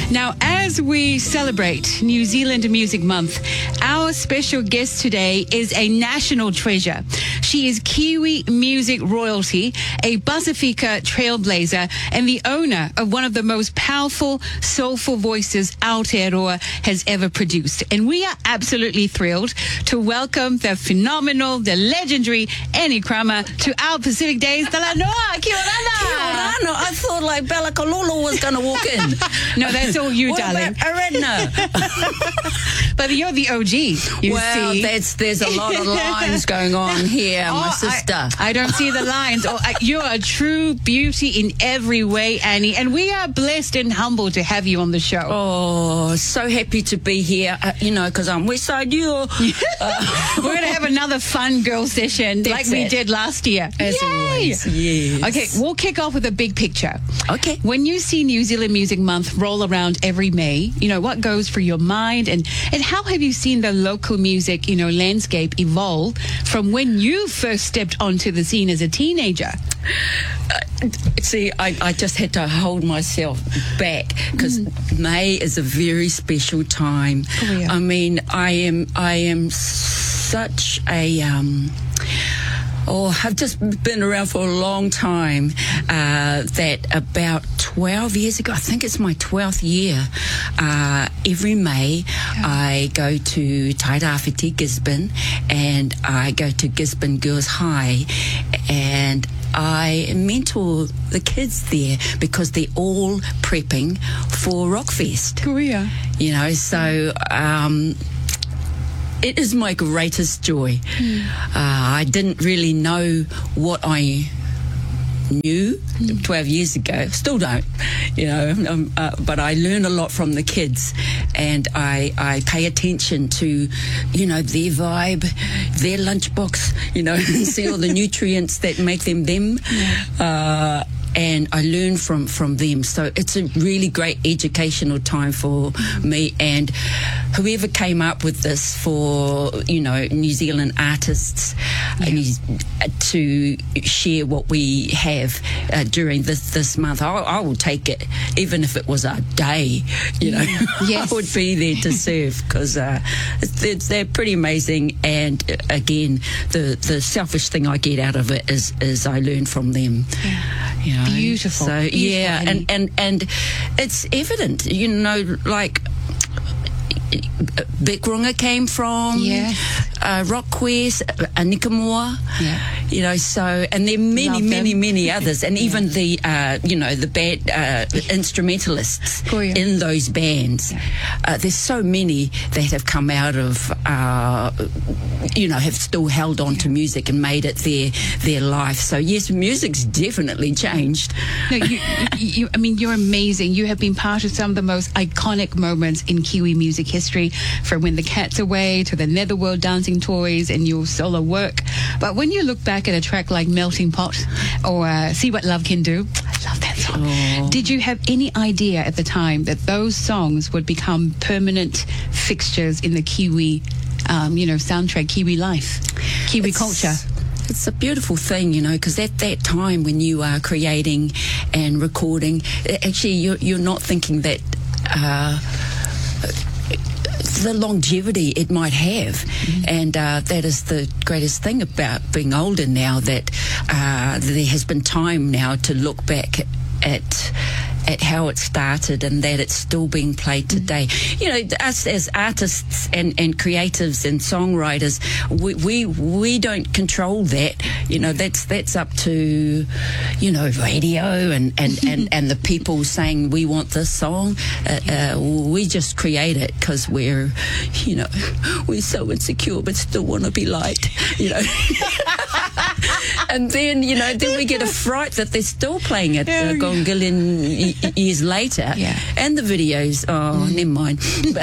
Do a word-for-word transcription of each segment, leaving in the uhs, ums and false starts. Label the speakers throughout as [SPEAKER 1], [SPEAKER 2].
[SPEAKER 1] Now, as we celebrate New Zealand Music Month, our special guest today is a national treasure. She is Kiwi music royalty, a Pasifika trailblazer, and the owner of one of the most powerful, soulful voices Aotearoa has ever produced. And we are absolutely thrilled to welcome the phenomenal, the legendary Annie Krama to our Pacific Days. Tala noa, kia orana.
[SPEAKER 2] Kia orana. I thought like Bella Kalulu was going to walk in.
[SPEAKER 1] No, that's all you,
[SPEAKER 2] what
[SPEAKER 1] darling.
[SPEAKER 2] About Aretna?
[SPEAKER 1] But you're the O G, you
[SPEAKER 2] well,
[SPEAKER 1] see.
[SPEAKER 2] That's, there's a lot of lines going on here,
[SPEAKER 1] Oh,
[SPEAKER 2] my sister.
[SPEAKER 1] I, I don't see the lines. Oh, I, you're a true beauty in every way, Annie, and we are blessed and humbled to have you on the show.
[SPEAKER 2] Oh, so happy to be here, uh, you know, because I'm Westside you. Uh,
[SPEAKER 1] We're going to have another fun girl session
[SPEAKER 2] That's
[SPEAKER 1] like we
[SPEAKER 2] it.
[SPEAKER 1] did last year.
[SPEAKER 2] As
[SPEAKER 1] Yay!
[SPEAKER 2] always, yes.
[SPEAKER 1] Okay, we'll kick off with a big picture.
[SPEAKER 2] Okay.
[SPEAKER 1] When you see New Zealand Music Month roll around every May, you know, what goes through your mind, and, and how have you seen the local music, you know, landscape evolve from when you first stepped onto the scene as a teenager?
[SPEAKER 2] Uh, see, I, I just had to hold myself back because mm. May is a very special time.
[SPEAKER 1] Oh, yeah.
[SPEAKER 2] I mean, I am, I am such a. Um, Oh, I've just been around for a long time. Uh, that about twelve years ago, I think it's my twelfth year, uh, every May yeah. I go to Tairāwhiti, Gisborne, and I go to Gisborne Girls High, and I mentor the kids there because they're all prepping for Rockfest.
[SPEAKER 1] Korea.
[SPEAKER 2] You know, so... Um, It is my greatest joy. Mm. Uh, I didn't really know what I knew mm. twelve years ago. Still don't, you know, um, uh, but I learn a lot from the kids, and I, I pay attention to, you know, their vibe, their lunchbox, you know, and see all the nutrients that make them them. Yeah. Uh, and I learn from, from them. So it's a really great educational time for me, and whoever came up with this for, you know, New Zealand artists yeah. uh, to share what we have uh, during this, this month, I, I will take it, even if it was a day, you know. Yes. I would be there to serve, because uh, it's, it's, they're pretty amazing, and uh, again, the, the selfish thing I get out of it is, is I learn from them.
[SPEAKER 1] Yeah.
[SPEAKER 2] You know?
[SPEAKER 1] Beautiful.
[SPEAKER 2] So
[SPEAKER 1] Beautiful,
[SPEAKER 2] yeah,
[SPEAKER 1] Annie.
[SPEAKER 2] and, and and it's evident, you know, like Bikrunga came from,
[SPEAKER 1] yeah.
[SPEAKER 2] uh, Rockquest, uh, Anikamua,
[SPEAKER 1] yeah.
[SPEAKER 2] you know, so, and there are many,
[SPEAKER 1] Love
[SPEAKER 2] many,
[SPEAKER 1] them.
[SPEAKER 2] many others, and
[SPEAKER 1] yeah.
[SPEAKER 2] even the, uh, you know, the band, uh, instrumentalists
[SPEAKER 1] oh, yeah.
[SPEAKER 2] in those bands.
[SPEAKER 1] Yeah.
[SPEAKER 2] Uh, there's so many that have come out of, uh, you know, have still held on yeah. to music and made it their their life. So yes, music's definitely changed.
[SPEAKER 1] No, you, you, I mean, you're amazing. You have been part of some of the most iconic moments in Kiwi music history, from When the Cat's Away to the Netherworld Dancing Toys and your solo work. But when you look back at a track like Melting Pot or uh, See What Love Can Do, I love that song.
[SPEAKER 2] Oh.
[SPEAKER 1] Did you have any idea at the time that those songs would become permanent fixtures in the Kiwi, um, you know, soundtrack, Kiwi life, Kiwi
[SPEAKER 2] it's,
[SPEAKER 1] culture?
[SPEAKER 2] It's a beautiful thing, you know, because at that time when you are creating and recording, actually you're, you're not thinking that uh, the longevity it might have. Mm-hmm. And uh, that is the greatest thing about being older now, that uh, there has been time now to look back at at how it started, and that it's still being played today. Mm-hmm. You know, us as artists and, and creatives and songwriters, we, we we don't control that. You know, that's that's up to, you know, radio and, and, and, and the people saying we want this song. Uh, uh, we just create it because we're, you know, we're so insecure but still want to be liked, you know. And then, you know, then we get a fright that they're still playing it uh, Gongilin y- years later.
[SPEAKER 1] Yeah.
[SPEAKER 2] And the videos, oh, mm. never mind.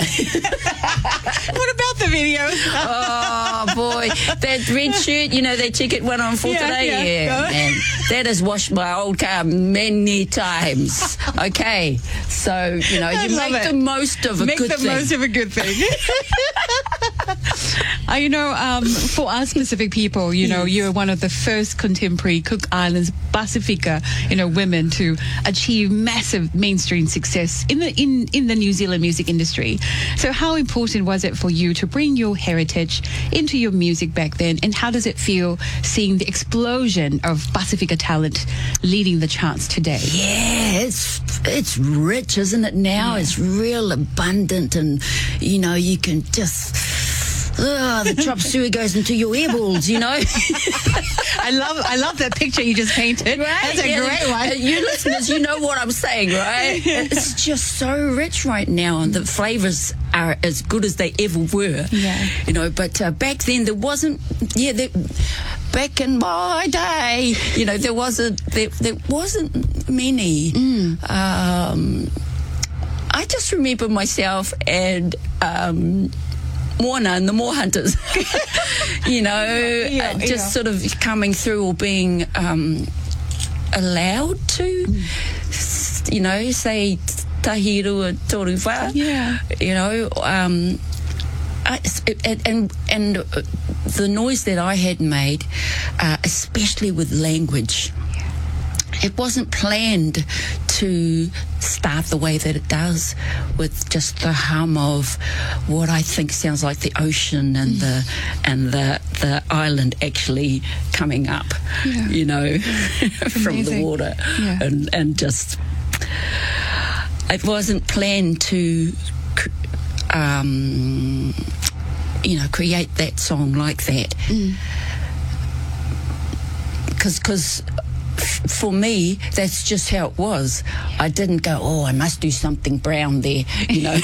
[SPEAKER 1] What about the videos?
[SPEAKER 2] Oh, boy. That red shirt, you know, that ticket went on for
[SPEAKER 1] yeah,
[SPEAKER 2] today?
[SPEAKER 1] Yeah,
[SPEAKER 2] yeah man. That has washed my old car many times. Okay. So, you know,
[SPEAKER 1] I
[SPEAKER 2] you make
[SPEAKER 1] it.
[SPEAKER 2] the most of a
[SPEAKER 1] make
[SPEAKER 2] good
[SPEAKER 1] the
[SPEAKER 2] thing.
[SPEAKER 1] Make the most of a good thing. Uh, you know, um, for us Pacific people, you know, you're one of the first contemporary Cook Islands Pacifica, you know, women to achieve massive mainstream success in the in, in the New Zealand music industry. So how important was it for you to bring your heritage into your music back then, and how does it feel seeing the explosion of Pacifica talent leading the charts today?
[SPEAKER 2] Yeah, it's it's rich, isn't it now?
[SPEAKER 1] Yeah.
[SPEAKER 2] It's real abundant, and, you know, you can just... Oh, the chop suey goes into your earballs, you know.
[SPEAKER 1] I love I love that picture you just painted.
[SPEAKER 2] Right?
[SPEAKER 1] That's a
[SPEAKER 2] Yeah.
[SPEAKER 1] great one.
[SPEAKER 2] Uh, you listeners, you know what I'm saying, right? It's just so rich right now, and the flavours are as good as they ever were.
[SPEAKER 1] Yeah.
[SPEAKER 2] You know, but uh, back then there wasn't. Yeah, there, back in my day, you know, there wasn't there, there wasn't many.
[SPEAKER 1] Mm.
[SPEAKER 2] Um, I just remember myself and. Um, Moana and the Moor Hunters, you know,
[SPEAKER 1] Yeah,
[SPEAKER 2] uh, just
[SPEAKER 1] yeah.
[SPEAKER 2] sort of coming through or being um, allowed to, mm. you know, say Tahiru Toruwha,
[SPEAKER 1] Yeah.
[SPEAKER 2] you know, um, I, and, and and the noise that I had made, uh, especially with language. It wasn't planned to start the way that it does, with just the hum of what I think sounds like the ocean and the and the the island actually coming up,
[SPEAKER 1] Yeah.
[SPEAKER 2] you know, from
[SPEAKER 1] amazing.
[SPEAKER 2] the water,
[SPEAKER 1] Yeah.
[SPEAKER 2] and and just it wasn't planned to, um, you know, create that song like that, because because. For me, that's just how it was. I didn't go, oh, I must do something brown there, you know.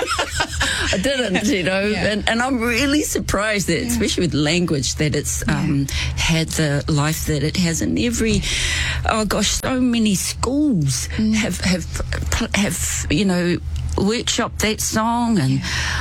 [SPEAKER 2] I didn't, you know.
[SPEAKER 1] Yeah.
[SPEAKER 2] And, and I'm really surprised that,
[SPEAKER 1] Yeah.
[SPEAKER 2] especially with language, that it's um, had the life that it has in every. Oh gosh, so many schools
[SPEAKER 1] Mm.
[SPEAKER 2] have have have you know workshopped that song, and.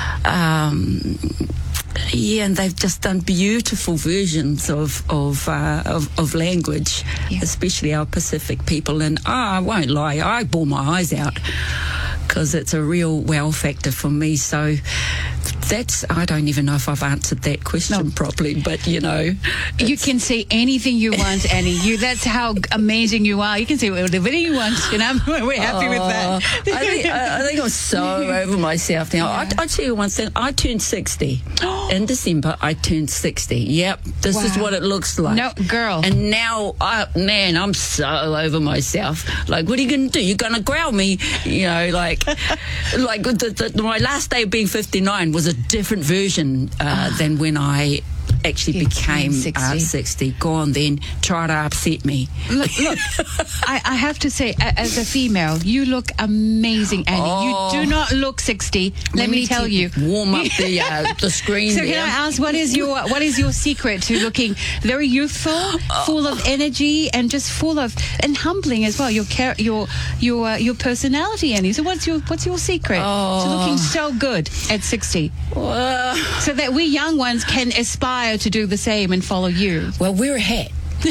[SPEAKER 2] Um, Yeah, and they've just done beautiful versions of of uh, of, of language,
[SPEAKER 1] Yeah.
[SPEAKER 2] especially our Pacific people. And oh, I won't lie, I bore my eyes out because it's a real wow factor for me. So that's, I don't even know if I've answered that question
[SPEAKER 1] No.
[SPEAKER 2] properly, but you know,
[SPEAKER 1] You can say anything you want, Annie. You, that's how amazing you are. You can say whatever you want, and I'm, we're happy with that.
[SPEAKER 2] Oh, I think I, I think I'm so over myself now.
[SPEAKER 1] Yeah.
[SPEAKER 2] I, I tell you one thing. I turned sixty in December. I turned sixty. Yep, this is
[SPEAKER 1] Wow.
[SPEAKER 2] what it looks like.
[SPEAKER 1] No, girl.
[SPEAKER 2] And now, I, man, I'm so over myself. Like, what are you going to do? You're going to growl me? You know, like, like the, the, my last day of being fifty-nine was a different version uh, than when I actually
[SPEAKER 1] You
[SPEAKER 2] became
[SPEAKER 1] became
[SPEAKER 2] uh,
[SPEAKER 1] sixty.
[SPEAKER 2] sixty. Go on then, try to upset me.
[SPEAKER 1] Look, look. I, I have to say, a- as a female, you look amazing, Annie.
[SPEAKER 2] Oh.
[SPEAKER 1] You do not look sixty. Let
[SPEAKER 2] We
[SPEAKER 1] me
[SPEAKER 2] need
[SPEAKER 1] tell
[SPEAKER 2] to
[SPEAKER 1] you.
[SPEAKER 2] warm up the uh, the screen.
[SPEAKER 1] So
[SPEAKER 2] there.
[SPEAKER 1] can I ask, what is your what is your secret to looking very youthful, full of energy, and just full of and humbling as well? Your char- your your uh, your personality, Annie. So what's your what's your secret to looking so good at sixty,
[SPEAKER 2] Uh,
[SPEAKER 1] so that we young ones can aspire to do the same and follow you?
[SPEAKER 2] well, wear a hat.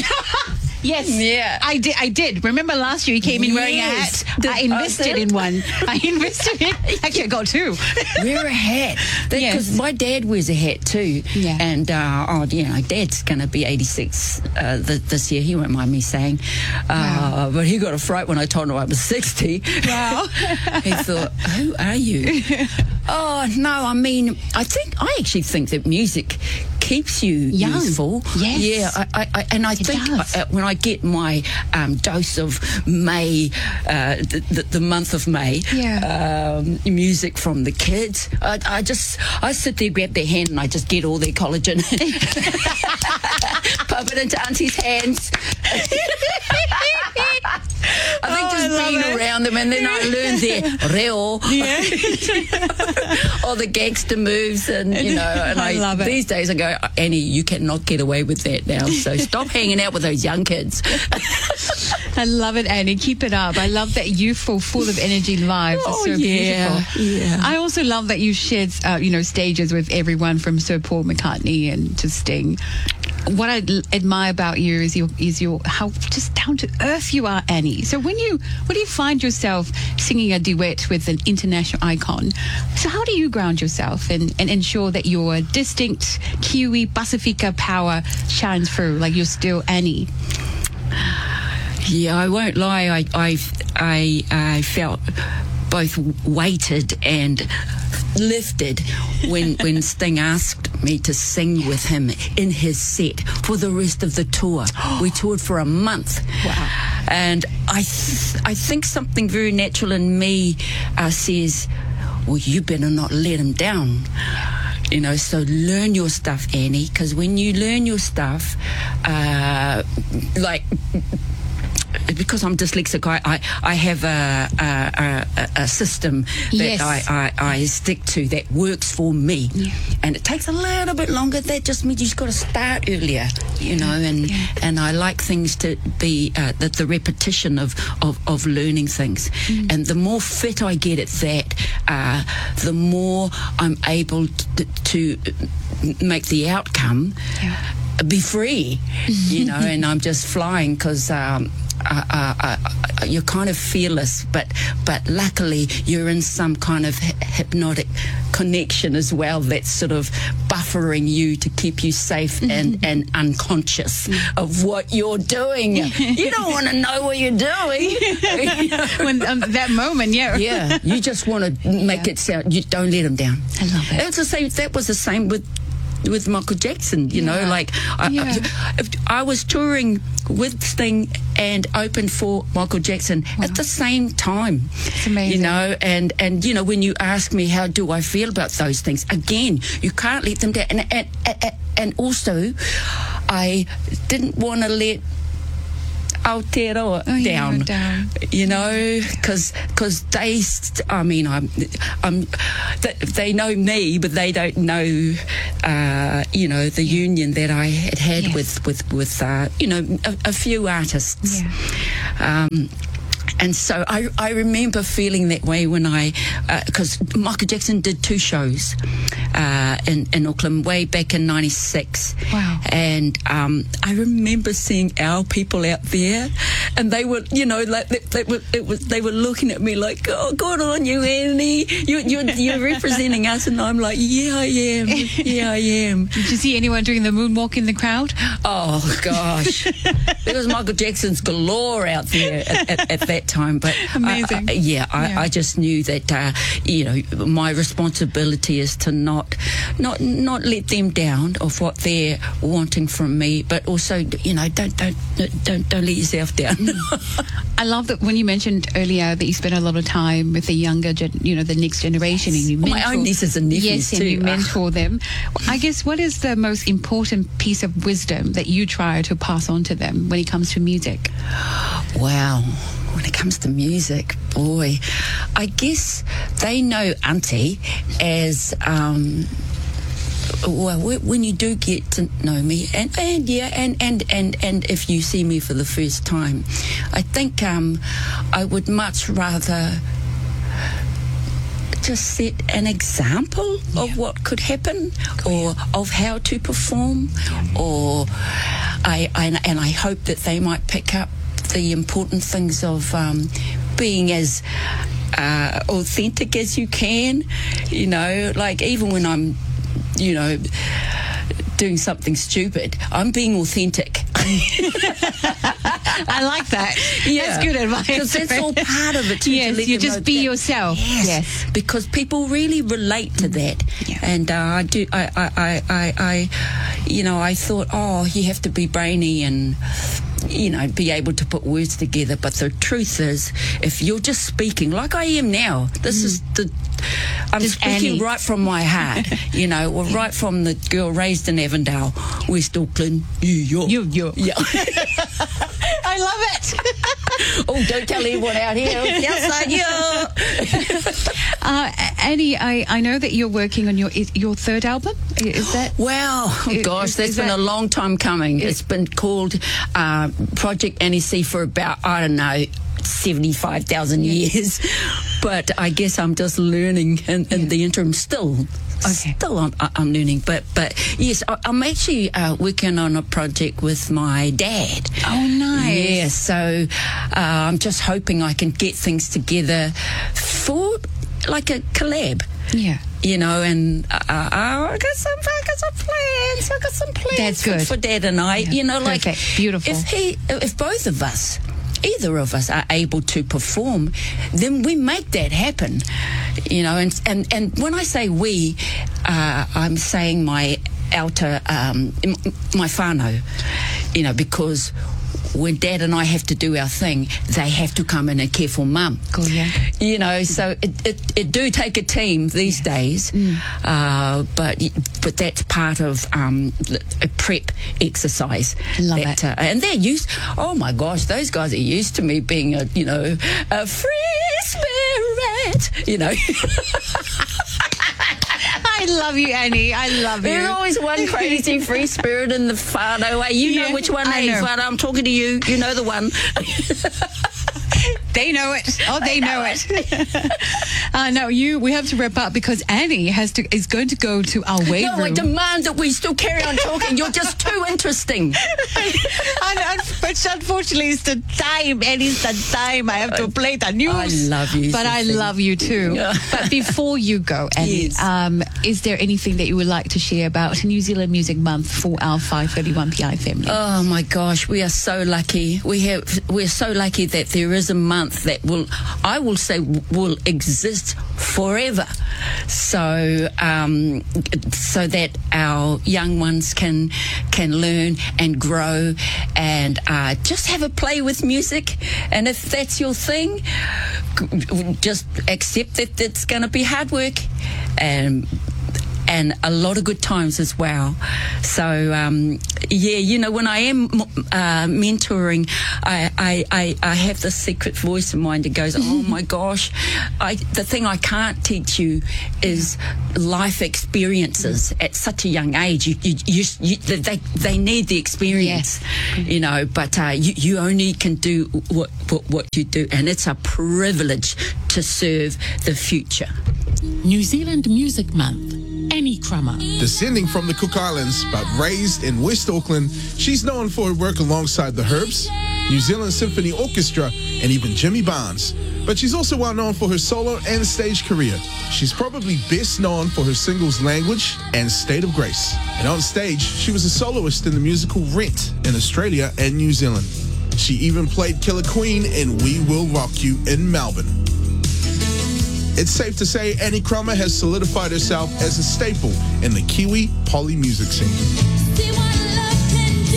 [SPEAKER 1] Yes.
[SPEAKER 2] Yeah.
[SPEAKER 1] I did. I did. Remember last year you came in wearing
[SPEAKER 2] Yes.
[SPEAKER 1] a hat?
[SPEAKER 2] Did-
[SPEAKER 1] I invested
[SPEAKER 2] I
[SPEAKER 1] in
[SPEAKER 2] did.
[SPEAKER 1] one. I invested in. Actually, I got two.
[SPEAKER 2] Wear a hat. Because
[SPEAKER 1] Yes.
[SPEAKER 2] my dad wears a hat too.
[SPEAKER 1] Yeah.
[SPEAKER 2] And, uh, oh, you know, Dad's going to be eighty-six uh, th- this year. He won't mind me saying. Uh, But he got a fright when I told him I was sixty.
[SPEAKER 1] Wow.
[SPEAKER 2] He thought, who are you? Oh, no, I mean, I think, I actually think that music keeps you
[SPEAKER 1] Young.
[SPEAKER 2] youthful.
[SPEAKER 1] Yes.
[SPEAKER 2] Yeah, I, I, I, and I
[SPEAKER 1] It
[SPEAKER 2] think
[SPEAKER 1] does.
[SPEAKER 2] uh, when I get my um, dose of May, uh, the, the, the month of May,
[SPEAKER 1] Yeah.
[SPEAKER 2] um, music from the kids, I, I just, I sit there, grab their hand, and I just get all their collagen, pump it into Auntie's hands. I think
[SPEAKER 1] Oh,
[SPEAKER 2] just
[SPEAKER 1] I love
[SPEAKER 2] being
[SPEAKER 1] it.
[SPEAKER 2] around them, and then I learn their reo, all the gangster moves, and you know, and
[SPEAKER 1] I
[SPEAKER 2] I,
[SPEAKER 1] love it.
[SPEAKER 2] these days I go, Annie, you cannot get away with that now. So stop hanging out with those young kids.
[SPEAKER 1] I love it, Annie. Keep it up. I love that youthful, full of energy live. It's
[SPEAKER 2] Oh,
[SPEAKER 1] so
[SPEAKER 2] yeah,
[SPEAKER 1] beautiful.
[SPEAKER 2] yeah.
[SPEAKER 1] I also love that you shared, uh, you know, stages with everyone from Sir Paul McCartney and to Sting. what I l- admire about you is your is your how just down to earth you are, Annie. So when you when you find yourself singing a duet with an international icon, so how do you ground yourself and, and ensure that your distinct Kiwi Pasifika power shines through, like you're still Annie?
[SPEAKER 2] Yeah, I won't lie. I I I, I felt both weighted and lifted when when Sting asked me to sing with him in his set for the rest of the tour. We toured for a month.
[SPEAKER 1] Wow.
[SPEAKER 2] And I th- I think something very natural in me uh, says, well, you better not let him down. You know, so learn your stuff, Annie, because when you learn your stuff, uh, like... because I'm dyslexic, I, I, I have a, a, a, a system that
[SPEAKER 1] yes.
[SPEAKER 2] I, I, I stick to that works for me.
[SPEAKER 1] Yeah.
[SPEAKER 2] And it takes a little bit longer. That just means you've got to start earlier, you know, and
[SPEAKER 1] yeah.
[SPEAKER 2] and I like things to be, uh, the, the repetition of, of, of learning things. Mm. And the more fit I get at that, uh, the more I'm able to, to make the outcome yeah. be free, you know, and I'm just flying because... Um, Uh, uh, uh, you're kind of fearless, but but luckily you're in some kind of hi- hypnotic connection as well that's sort of buffering you to keep you safe and, and unconscious of what you're doing. You don't want to know what you're doing.
[SPEAKER 1] When um, that moment, yeah.
[SPEAKER 2] Yeah, you just want to make
[SPEAKER 1] Yeah.
[SPEAKER 2] it sound, you don't let them down.
[SPEAKER 1] I love it.
[SPEAKER 2] It was the same, that was the same with with Michael Jackson, you
[SPEAKER 1] Yeah.
[SPEAKER 2] know, like I,
[SPEAKER 1] Yeah.
[SPEAKER 2] I, I was touring with Sting and opened for Michael Jackson
[SPEAKER 1] Wow.
[SPEAKER 2] at the same time.
[SPEAKER 1] It's amazing.
[SPEAKER 2] You know, and, and you know, when you ask me how do I feel about those things, again, you can't let them down. And, and, and, and also, I didn't want to let Aotearoa
[SPEAKER 1] Oh, yeah,
[SPEAKER 2] down,
[SPEAKER 1] down.
[SPEAKER 2] you know, because because they, st- I mean, I'm, I'm, they, they know me, but they don't know, uh, you know, the yeah. union that I had had
[SPEAKER 1] Yes.
[SPEAKER 2] with with with, uh, you know, a, a few artists.
[SPEAKER 1] Yeah.
[SPEAKER 2] Um, And so I, I remember feeling that way when I, because uh, Michael Jackson did two shows uh, in, in Auckland way back in ninety-six.
[SPEAKER 1] Wow.
[SPEAKER 2] And um, I remember seeing our people out there, and they were, you know, like they, they were, it was, they were looking at me like, oh, good on you, Annie. You, you're, you're representing us. And I'm like, yeah, I am. Yeah, I am.
[SPEAKER 1] Did you see anyone doing the moonwalk in the crowd?
[SPEAKER 2] Oh, gosh. There was Michael Jackson's galore out there at, at, at that time. But
[SPEAKER 1] Amazing.
[SPEAKER 2] I, I, yeah, I,
[SPEAKER 1] Yeah.
[SPEAKER 2] I just knew that, uh, you know, my responsibility is to not, not, not let them down of what they're wanting from me, but also, you know, don't, don't, don't, don't let yourself down.
[SPEAKER 1] I love that when you mentioned earlier that you spend a lot of time with the younger, gen- you know, the next generation, and you
[SPEAKER 2] Well,
[SPEAKER 1] mentor
[SPEAKER 2] my own nieces and nephews
[SPEAKER 1] yes,
[SPEAKER 2] too.
[SPEAKER 1] and you mentor them. I guess what is the most important piece of wisdom that you try to pass on to them when it comes to music?
[SPEAKER 2] Wow. When it comes to music, boy, I guess they know Auntie as, um, well, when you do get to know me, and, and yeah, and, and, and, and if you see me for the first time, I think um, I would much rather just set an example of
[SPEAKER 1] Yeah.
[SPEAKER 2] what could happen, or of how to perform, or I, I and I hope that they might pick up the important things of um, being as uh, authentic as you can, you know, like even when I'm, you know, doing something stupid, I'm being authentic.
[SPEAKER 1] I like that.
[SPEAKER 2] Yeah.
[SPEAKER 1] That's good advice.
[SPEAKER 2] Because that's all part of it. Too,
[SPEAKER 1] Yes,
[SPEAKER 2] to let
[SPEAKER 1] you
[SPEAKER 2] them
[SPEAKER 1] just
[SPEAKER 2] know
[SPEAKER 1] be
[SPEAKER 2] that-
[SPEAKER 1] yourself.
[SPEAKER 2] Yes,
[SPEAKER 1] Yes.
[SPEAKER 2] because people really relate to that.
[SPEAKER 1] Yeah.
[SPEAKER 2] And uh, I do. I, I, I, I, I, you know, I thought, oh, you have to be brainy and, you know, be able to put words together. But the truth is, if you're just speaking like I am now, this mm. is the. I'm
[SPEAKER 1] Just
[SPEAKER 2] speaking
[SPEAKER 1] Annie.
[SPEAKER 2] right from my heart, you know, or right from the girl raised in Avondale, West Auckland, New York.
[SPEAKER 1] You, you.
[SPEAKER 2] Yeah.
[SPEAKER 1] I love it.
[SPEAKER 2] Oh, don't tell anyone out here. Outside, yeah.
[SPEAKER 1] uh, Annie, I, I know that you're working on your your third album. Is that?
[SPEAKER 2] Wow, oh, gosh,
[SPEAKER 1] is,
[SPEAKER 2] that's
[SPEAKER 1] is
[SPEAKER 2] been
[SPEAKER 1] that,
[SPEAKER 2] a long time coming. It's been called uh, Project Annie C for about, I don't know, seventy-five thousand years. But I guess I'm just learning in, in yeah. the interim still. Okay. Still, I'm, I'm learning, but but yes, I'm actually uh, working on a project with my dad.
[SPEAKER 1] Oh, nice!
[SPEAKER 2] Yeah, so uh, I'm just hoping I can get things together for like a collab.
[SPEAKER 1] Yeah,
[SPEAKER 2] you know, and uh, I got some, I got some plans. I got some plans
[SPEAKER 1] That's good.
[SPEAKER 2] For, for Dad and I.
[SPEAKER 1] Yeah.
[SPEAKER 2] You know,
[SPEAKER 1] Perfect.
[SPEAKER 2] like
[SPEAKER 1] Beautiful.
[SPEAKER 2] If he, if both of us. Either of us are able to perform, then we make that happen, you know. And and, and when I say we, uh, I'm saying my outer, um, my whānau, you know, because when Dad and I have to do our thing, they have to come in and care for Mum.
[SPEAKER 1] Cool, yeah.
[SPEAKER 2] You know, so it, it, it do take a team these yeah. days, mm. uh, but but that's part of um, a prep exercise.
[SPEAKER 1] Love
[SPEAKER 2] that,
[SPEAKER 1] it.
[SPEAKER 2] Uh, and they're used, oh my gosh, those guys are used to me being a, you know, a free spirit, you know.
[SPEAKER 1] I love you, Annie. I love you.
[SPEAKER 2] There's always one crazy free spirit in the whānau way. You yeah, know which one it is. I'm talking to you. You know the one.
[SPEAKER 1] They know it. Oh, they know, know it. uh, no, you. We have to wrap up because Annie has to is going to go to our wave
[SPEAKER 2] no,
[SPEAKER 1] room.
[SPEAKER 2] I demand that we still carry on talking. You're just too interesting.
[SPEAKER 1] and, but unfortunately, it's the time. Annie's the time. I have to play the news.
[SPEAKER 2] I love you,
[SPEAKER 1] but
[SPEAKER 2] Susie.
[SPEAKER 1] I love you too.
[SPEAKER 2] Yeah.
[SPEAKER 1] But before you go, Annie, yes. um, is there anything that you would like to share about New Zealand Music Month for our five thirty-one P I family?
[SPEAKER 2] Oh my gosh, we are so lucky. We have. We're so lucky that there is a month that will, I will say, will exist forever. So, um, so that our young ones can can learn and grow and uh, just have a play with music. And if that's your thing, just accept that it's going to be hard work and. And a lot of good times as well. So, um, yeah, you know, when I am uh, mentoring, I, I, I, I have this secret voice in mind that goes, oh, my gosh, I, the thing I can't teach you is life experiences at such a young age. You, you, you, you, they, they need the experience, yes. you know, but uh, you, you only can do what, what, what you do. And it's a privilege to serve the future.
[SPEAKER 3] New Zealand Music Month. Annie Crummer.
[SPEAKER 4] Descending from the Cook Islands, but raised in West Auckland, she's known for her work alongside the Herbs, New Zealand Symphony Orchestra, and even Jimmy Barnes. But she's also well known for her solo and stage career. She's probably best known for her singles Language and State of Grace. And on stage, she was a soloist in the musical Rent in Australia and New Zealand. She even played Killer Queen in We Will Rock You in Melbourne. It's safe to say Annie Crummer has solidified herself as a staple in the Kiwi poly music scene.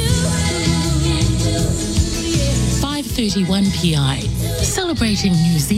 [SPEAKER 3] five thirty-one P I, celebrating New Zealand.